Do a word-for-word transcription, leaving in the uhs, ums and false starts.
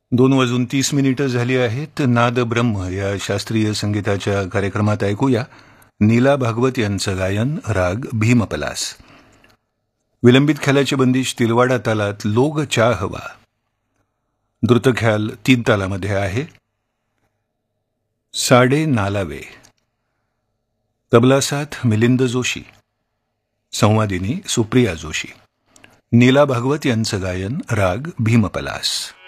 दोन वाजून तीस मिनिटं झाली आहेत. नाद ब्रह्म या शास्त्रीय संगीताच्या कार्यक्रमात ऐकूया नीला भागवत यांचं गायन राग भीमपलास. विलंबित ख्यालाची बंदिश तिलवाडा तालात लोग चाहवा. द्रुत ख्याल तीन तालामध्ये आहे. साडे नालावे. तबला साथ मिलिंद जोशी. संवादिनी सुप्रिया जोशी. नीला भागवत यांचं गायन राग भीमपलास.